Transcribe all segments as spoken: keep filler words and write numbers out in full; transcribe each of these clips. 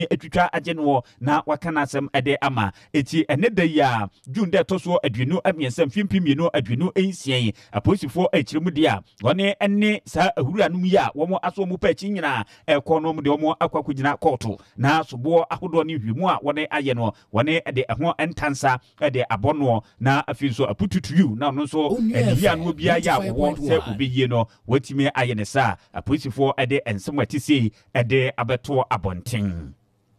etwitwa agyenwo na wakana asem ede ama eti ene da ya June de toso aduonu amiensam fimpimienu aduonu ensien aposifo akirimu dia wone ene sa ahuru anum ya womo aso mu pa chi nyina ekono mu de womo akwakugina koto na sobo ahodo ne hwemu a wone aye no wone ede eho entansa ede abono na afinso apututu na no so ehia no bia ya wo se obiye no watime aye ne sa aposifo ede ensem watisi ede abeto abonten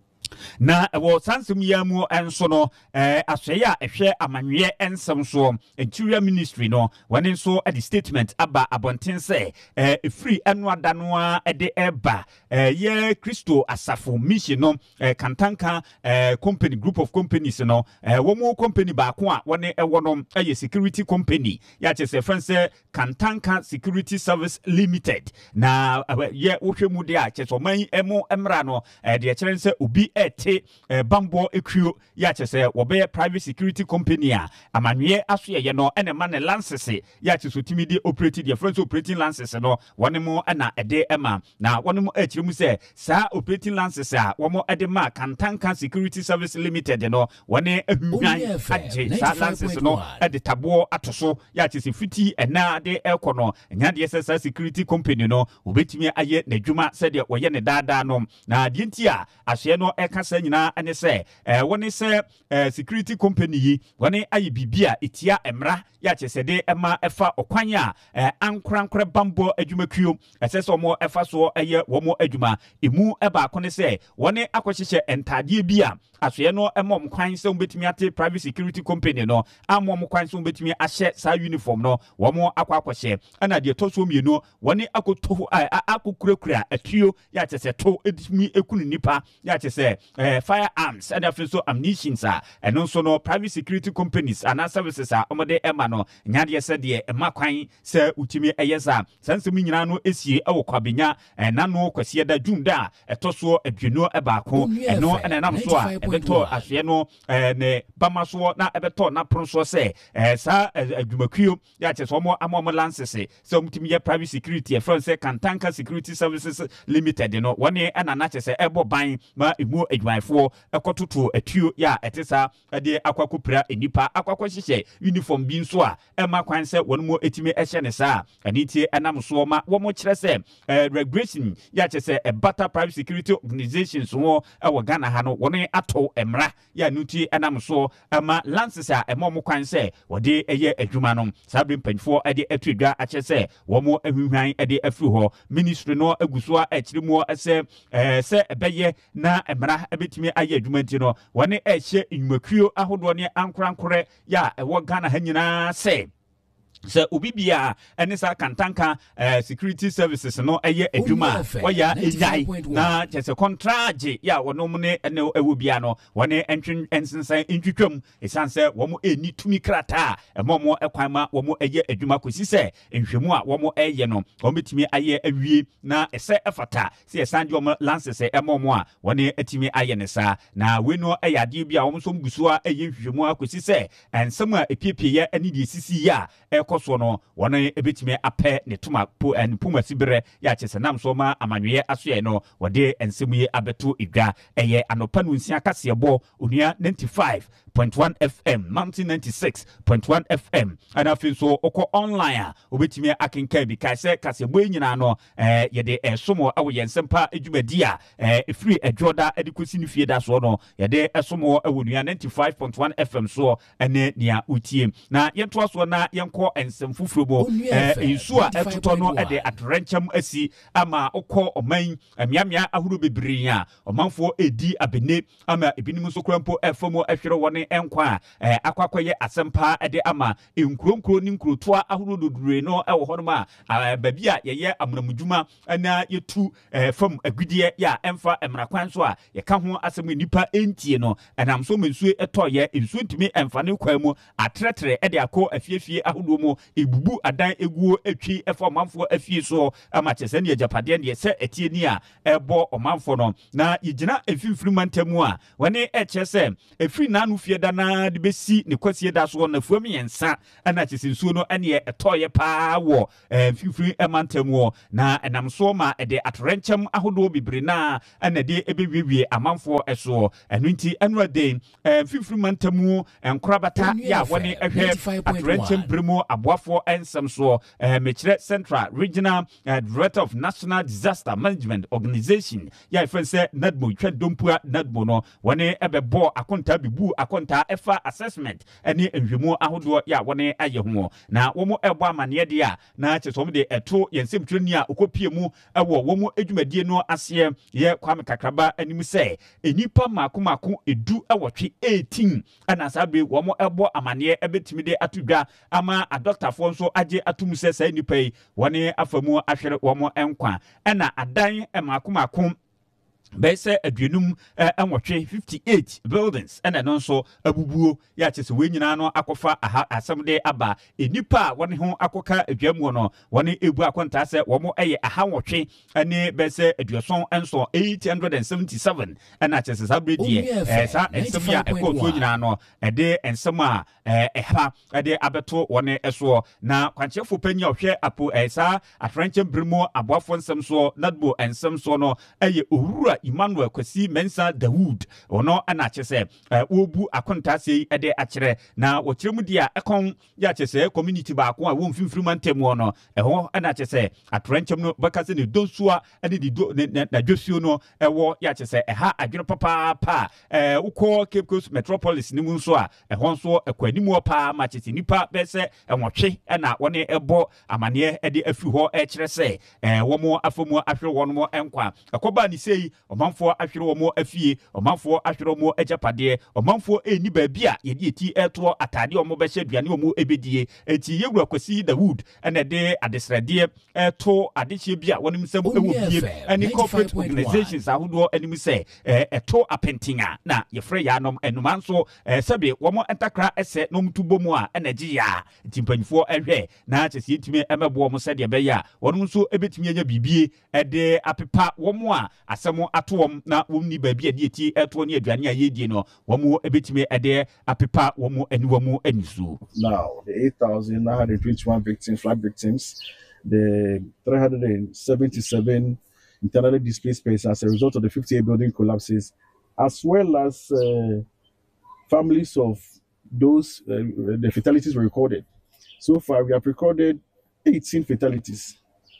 na wo sansum yamu enso no eh asweye ehwe amanwe ensem so interior ministry no wone so at the statement aba abonten say eh free eno adanoa ede eba eh ye Kristo asafo mission no eh kantanka eh company group of companies no eh wo mo company ba ko a wone ewo no eh security company ya chese friends kantanka security service limited na ye wohwemu de a chese oman emo emra no eh de kire nse obi ete eh, bambo ekuo ya chese wobe private security company a amanwe aso ye no ene ma ne lances ya chese timidi operating the friends operating lances no wone mo na ede ema na wone mo akire mu se sa operating lances a womo ede ma kantanka security service limited no wone ahunwan agye sa lances no ede tabo atoso ya chese fiti ena de ekono nya de sa security company no obetimi aye n'adwuma se de woye ne dada no na de ntia ahye no ekasa nyina ane se eh woni se eh, security company yi woni ayi bibia etia emra ya chesede ema efa okwan a eh, ankorankora bambo adwumakuo esese omo efa so eye womo adwuma emu eba akone se woni akohyehe entade bia asoye no emom kwan se ombetimi ate private security company no amom kwan se ombetimi ahye sa uniform no womo akwa akohye ana de toso mienu woni akoto akokurakura atuo ya chese to edimi ekunu nipa ya chese eh, firearms and after so ammunitions are and also no private security companies and services are omode ema no nyade se de ema kwan se utimi eyesa sanse mu nyina no esie ewo kwabenya na no kwase da junda etoso aduonu ebaako eno ena nam so a ebeto ahwe no ne bamaso na ebeto na pronso se sa adwumakuo ya che so mo amom lances se umtimi ye private security e France Kantanka Security Services Limited no woni ena na che se ebo ban ma emu adwumaifo ekototo atuo ya etesa de akwakopira enipa akwakohyehe uniform bi nso a ema kwan se wonmo etime ehye ne sa anitie enam so ma wo mo kire se regulation ya che se e bata private security organizations wo ewo Ghana ha no woni ato emra ya nuti enam so ama lances a ema mo kwan se wode eye adwuma no sabre mpanfo ade atudwa a che se wo mo ahunhwan ade afiri ho ministry no aguso a akirimo ese eh se ebeye na emra ebetimi aye adwuma ntino woni ehye nnwakuo ahodo ne ankorankore ya ewo Ghana ha nyina se se obibia ene sa kantanka uh, security services no eye adwuma waya ejai na chese contract ya wonom ne ene ewo bia no wone entwen ensensan entwitwam esanse womo eni tumi krata emomo ekwanma womo eye adwuma kosi se nhwemu a womo eye no wometimi aye awie na ese efata se esande womo lances emomo a wone atimi aye ne sa na we no eyade bia womo so mguso a eye nhwemu akosi se ensem a epiepie ene di sisi ya koso no wona ebetime apɛ ne tuma po en puma sibere ya chese nam so ma amanwe asoye no wode ensemu ye abeto edwa eye anopa no nsia kasebo onua ninety-five point one F M ninety-six point one F M ana fin so oko online a obetime akenka bi ka se kasebo nyina no eh yede esomo awo yensempa edwumadi a eh free edwoda edikosi ni fie da so no yede esomo awo onua ninety-five point one F M so ene nia utie na yento so na yenko ensem fufuro eh insu a etoto no ede atrencham asi ama okọ oman amiamia ahuru bebriya omanfo edi abene ama ebinim so krampo efamo ahwere woni enkwa eh akwakoye asempa ede ama enkronkro ni nkrotoa ahuru dodure no ewo honoma babi a yeye amnamudwuma na yetu fam agudie ya emfa emrakwan so a yeka ho asem nipa entie no enam so mensu etoye ensu ntimi emfa ne kwamu atretre ede akọ afiefie ahuru mu ebubu adan eguo etwi efo manfo afie so ama chese ne japade ne se etie ni a ebo omanfo no na yigina efimfiri mantamu a woni eche se efiri nanu fieda na de besi ne kwasie da so na fuam yensa ana chisinsuo no ene etoye pa wo fifiri emantamu na enam so ma ede atrenchem ahodo bibiri na ana de ebewiwie amanfo eso enu nti enu ade fifiri mantamu enkorabata ya woni ehwe atrenchem brimo aboafo ensem so mechire Central Regional uh, Director of National Disaster Management Organization ya ifense nadmo twa dompua nadmo no woni ebebo akonta bibu akonta efa assessment ene enhwemu ahodo ya woni aye ho na womo ebo amane de a na chesom de eto yensem twani a okopie mu ewo womo edwumadie no ase ye kwame kakraba anim se enipa makomako edu ewotwe eighteen ana sabe womo ebo amane ebetimi de atudwa ama a doctor fo nso age atum se sai nipa yi woni afamu ahwere womo enkwa ena adan emakomako Bese aduenum enwotwe fifty-eight buildings ena no nso abubuo ya chese we nyina no akofa aha asemde aba enipa woni ho akoka adwamu no woni ebu akonta se womo eye aha nwotwe ene bese aduoson enso eight hundred seventy-seven ena chese sabredie eh sa ensem ya ekoto nyina no ede ensem a ehaba ede abeto woni eso na kwanchefo panyi ohwe apo esa atrenchem brimo aboafo ensem so nadbo ensem so no eye ohura Emmanuel Kwesi Mensa Dawood ono ana chese obu akonta sei ede akire na wochiremu dia ekon ya chese community ba ko a wo mfimfiri mantem ono eho ana chese atrenchem no bakase ne donsua ade di na dwosuo no ewo ya chese eha adwene papa pa eh ukọ Cape Coast Metropolis ni mu nso a eho nso ekwanimu pa ma chese nipa bese enwotwe na woni ebo amane ede afi ho e kire se eh wo mo afomu ahwere won mo enkwa akoba ni sei omanfo ahwere wo mo afie omanfo ahwere mo agapade omanfo eni baabi a yedi eti eto atade wo mo be hye duane wo mo ebedie eti yewura Kwesi Dawood ene de adesrede eto adehye bia wonim sam ewo bie ani corporate organizations ahodo anim se eto apentinga na yefre ya nom enumanso sebe wo mo entakra ese nom tubomu a ene gye ya timpanifo ehwe na chese yetime emebo mo se de be ya wonom so ebetimi anya bibie ede apepa wo mo a asemo atom na womni baabi ade eti eto ne aduane a yedie no womo ebetime ede apepa womo aniwamu anisu. Now the eight thousand nine hundred twenty-one victims, flood victims, the three hundred seventy-seven internally displaced persons as a result of the fifty-eight building collapses, as well as uh, families of those uh, the fatalities were recorded. So far we have recorded eighteen fatalities.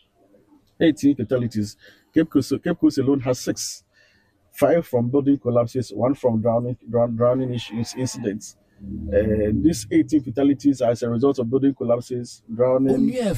eighteen fatalities. Cape Coast, Cape Coast alone has six, five from building collapses, one from drowning, drown, drowning incidents. Uh, these eighteen fatalities are as a result of building collapses, drowning, uh,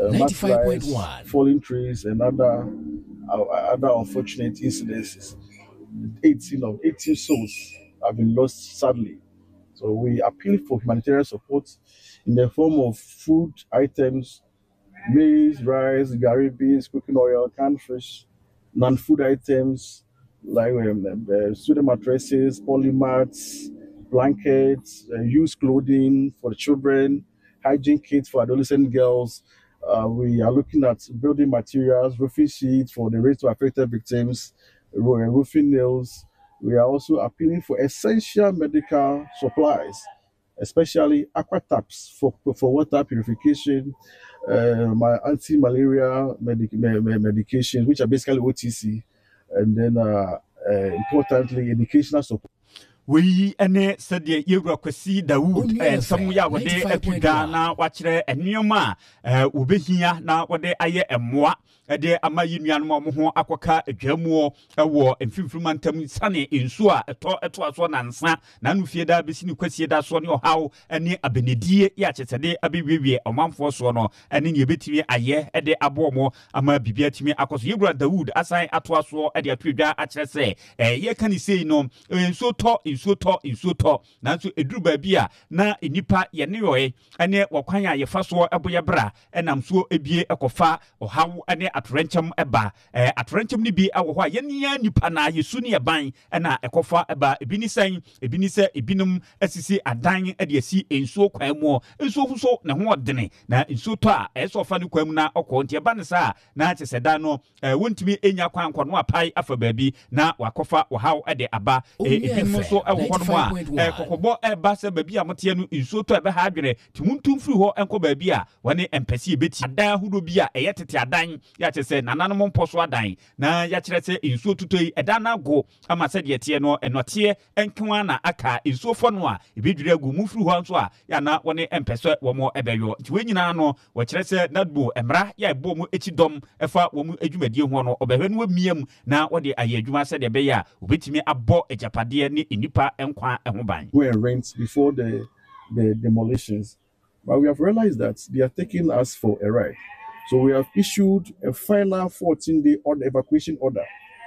mudslides, falling trees, and other uh, other unfortunate incidences. eighteen of eighteen souls have been lost, sadly. So we appeal for humanitarian support in the form of food items, maize, rice, gari beans, cooking oil, canned fish, non-food items like um, uh, student mattresses, polymats, blankets, uh, used clothing for the children, hygiene kits for adolescent girls. Uh, we are looking at building materials, roofing sheets for the rain to affected victims, roofing nails. We are also appealing for essential medical supplies, especially aqua taps for, for water purification, uh, my anti-malaria medic medications, which are basically O T C, and then uh, uh, importantly, educational support. We ene sede yewura Kwesi Dawood eh samu ya wode ekuda na wachire enioma eh obehia na wode aye emoa ede amayi nuanom mo ho akoka adwamuo ewo emfimfiruma ntam sane ensu a eto eto aso nansa na no fie da besi ni Kwesi da so ne ohaw ene abenedie ya chetede abewiwie omanfo so no ene ne betimi aye ede abomo ama bibia timi akoso yewura Dawood asan ato aso ede atwedwa akire se eh ye kan sei no ensu to insuo to insuo to nanso eduru baabi a na enipa ye ne yoye ene wakwan a ye faso eboye bra enam so ebie ekofa ohaw ene atrenchem eba eh atrenchem ni bi awo ho a ye nia nipa na yesu ne ban ena ekofa eba ebi ni san ebi ni se ebinum asisi adan ede asi ensuo kwan mu ensuo fuso ne ho odene na ensuo to a eso fa ne kwan mu na okọ ntie ba ne sa na cheseda no eh wontimi enya kwan kọ no apai afa baabi na wakofa ohaw ede aba ebinum so ɛwɔ hɔ no mu a kokobɔ ɛba sɛ baabi a mote no nsuo tɔ ɛbɛha adwene ti muntu mfiri hɔ ɛnkɔ baabi a wɔne mpɛsi ebeti adan ahodo bi a ɛyɛ tete adan ya kyerɛ sɛ nananom mpɔ so adan na ya kyerɛ sɛ nsuo tutɔ yi ɛdan na go ama sɛ deɛ tie no ɛnɔteɛ ɛnkewa na aka nsuo fɔ no a ebedwira agu mu firi hɔ nso a ya na wɔne mpɛsɛ wɔn ɛbɛyɔ ti wɔ nyinaa no wɔkyerɛ sɛ nadbo mmra ya ɛbɔ mu ekyi dɔm ɛfa wɔn adwumadie ho no ɔbɛhwɛ no wamiam na wɔde ayɛ adwuma sɛ deɛ bɛyɛ a obetimi abɔ agyapadeɛ ne nipa ɛnkwa ɛho ban. Go and rent before the the demolitions, but we have realized that they are taking us for a ride. So we have issued a final fourteen-day order, evacuation order.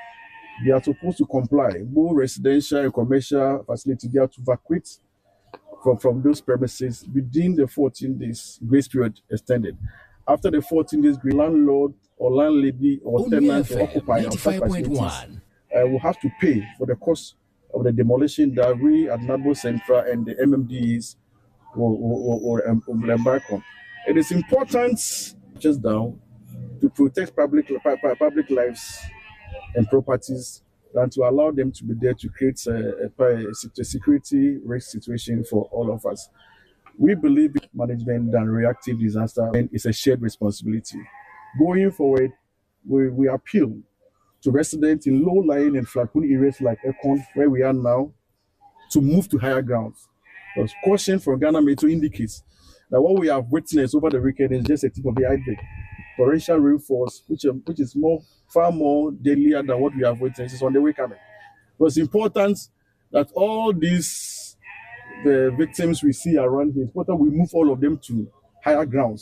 They are supposed to comply. Both residential and commercial facilities, they are to evacuate from, from those premises within the fourteen days grace period extended. After the fourteen days, the landlord or landlady or Only tenant F M, or occupier of such facilities uh, will have to pay for the cost of the demolition that we at Nadbo Central and the M M Ds will, will, will, um, will embark on. It is important just down to protect public public lives and properties than to allow them to be there to create a, a, a security risk situation for all of us. We believe management than reactive disaster is a shared responsibility. Going forward, we, we appeal to residents in low-lying and flat-prone areas like Ekon, where we are now, to move to higher grounds. Because caution from Ghana Metro indicates that what we have witnessed over the weekend is just a tip of the iceberg. Torrential rainfalls, which, um, which is more, far more deadlier than what we have witnessed, is on the way coming. So it's important that all these the victims we see around here, it's important we move all of them to higher grounds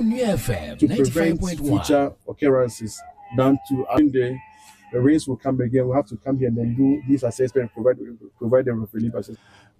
F M, to prevent future occurrences than to uh, the, the rains will come again. We have to come here and then do this assessment and provide, provide them with relief assistance.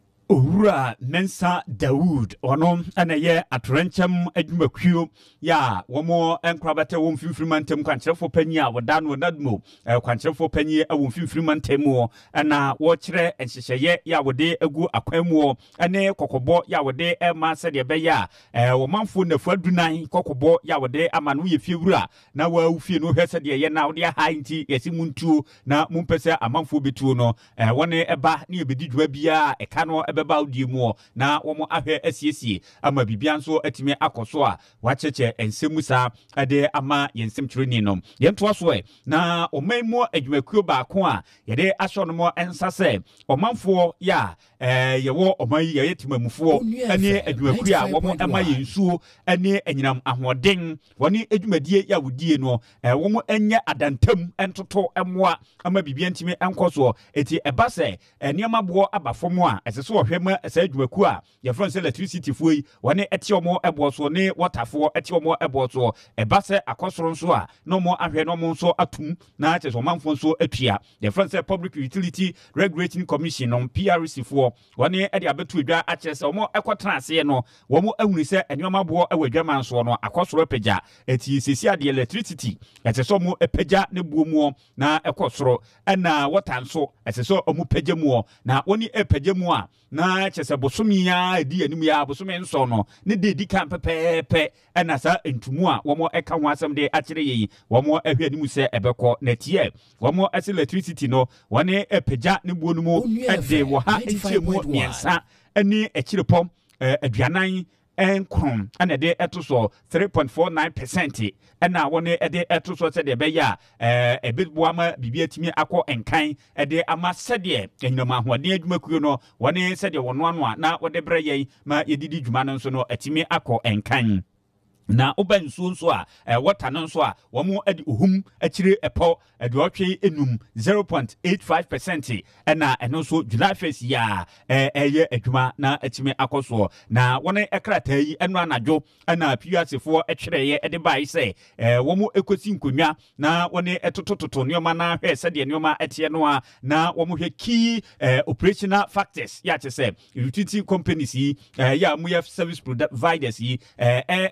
Owura Mensa Dawood ono anaye atrencham adwumakuo ya womo enkrabata wom fimfirimantem kwankyerefo panyi a woda no nadmo kwankyerefo panyi a wom fimfirimantem na wo kyerɛ enhyehyeye ya wode agu akwanmu ane kokobɔ ya wode ema sɛ de beya wo manfo nafu adunan kokobɔ ya wode ama no ye fiewura na wa ufie no hwɛ sɛ de ye na wode ha nti yesi muntuo na mumpɛsɛ amanfo betuo no wone eba ne yebedi dwa bia eka no beba odi mu na womo ahwe asiesie ama bibia nso atime akoso a wacheche ensemu sa ade ama yensem twireni no yento aso e na omanmu adwumakuo baako a yede ahyo no mo ensase omanfo ya eh yewo oman yi yetimamufo ane adwumakuo a womo ama yensuo ane anyinam ahoden woni adwumadie ya wodie no eh womo anya adantam entoto emoa ama bibia ntime enkoso eti ebase eniamabo abafomo a esese hwema esa adwumaku a ye France electricity fuoi wone eti omo eboso ne waterfo eti omo eboso eba se akosoro nso a no mo ahwe no mo nso atum na acheso manfo nso atua ye France Public Utility Regulatory Commission no P R C fo wone e de abetu adwa achese omo ekotena ase no wo mo ahunu se enioma bo awadwama nso no akosoro apagya eti sesi ade electricity eteso mo epagya ne buomu na ekosoro na water nso eteso omo pagya mu na woni epagya mu a na chese bosomi ya edi anim ya bosomi nso no ne de di kan pepepe na sa entumu a wo mo eka ho asem de akire yi wo mo ahwe anim se ebekọ na tie wo mo ase electricity no wone epagya ne buonu mu ede wo ha entiemu miensa ani akirepom aduanan enkron ana de etoso three point four nine percent ena wone ede etoso se de beya eh ebebo ama bibia timi akọ enkan ede ama sede enyinam ahoden adwumakuo no wone sede wono ano a na wode breye ma yedidi dwuma no nso no atimi akọ enkan na oba nsuo nso a eh, water no nso a womo adi ohum akire epo aduotwe enum zero point eight five percent ena eno nso July first ya eh eye adwuma na atime akoso na wone ekrata yi eno anadwo ena P R C fo etwereye ede bai se eh womo ekosi nkonwa na wone etotototo neoma na hwe se de neoma etie no a na womo hwe key eh, operational factors ya che se utility companies yi eh, ya mu service providers yi eh eh, eh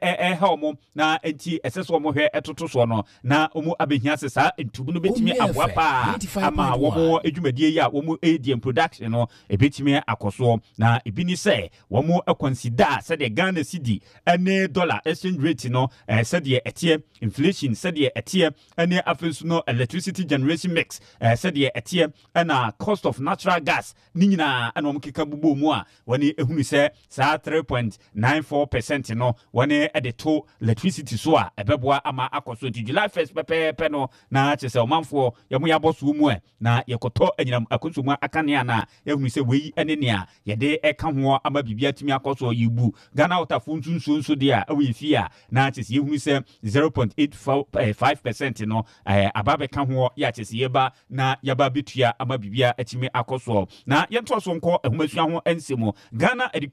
ɛha ɔmo na enti ɛsɛ so ɔmo hwɛ ɛtoto so no na ɔmo abɛhia se saa ntubu no betimi aboa pa ama wɔmo adwumadie yi a wɔmo A D M production no ebetimi akɔso na ebi ni sɛ wɔmo consider sɛ de Ghana cedi ɛne dollar exchange rate no sɛ de ɛteɛ inflation sɛ de ɛteɛ ɛne afensu no electricity generation mix sɛ de ɛteɛ ɛna cost of natural gas ni nyina ɛna wɔmo keka bubu mu a wɔne ehunu sɛ saa three point nine four percent no wɔne ɛde to electricity so a ɛbɛboa ama akɔso nti July first pɛpɛɛpɛ no na kyɛ sɛ ɔmanfoɔ yɛmo yɛabɔ so mu ɛ na yɛkɔtɔ anyinam akonso mu akanea na yɛhunu sɛ wei ɛne nea yɛde ɛka ho ama bibia tumi akɔso yibu Ghana Waterfront nsunso nso de a ɛwɔ yɛfie a na kyɛ sɛ yɛhunu sɛ zero point eight five percent no aba bɛka ho yɛ kyɛ sɛ yɛba na yɛba betua ama bibia atumi akɔso na yɛntoa so nkɔ ahomasua ho nsɛm Ghana